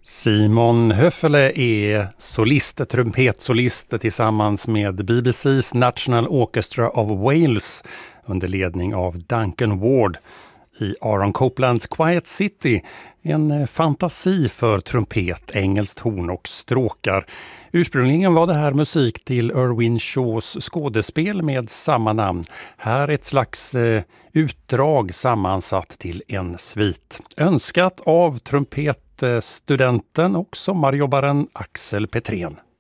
Simon Höfele är trumpetsolist tillsammans med BBC's National Orchestra of Wales under ledning av Duncan Ward i Aaron Coplands Quiet City, en fantasi för trumpet, engelskt horn och stråkar. Ursprungligen var det här musik till Irwin Shaws skådespel med samma namn. Här ett slags utdrag sammansatt till en svit. Önskat av trumpetstudenten och sommarjobbaren Axel Petrén.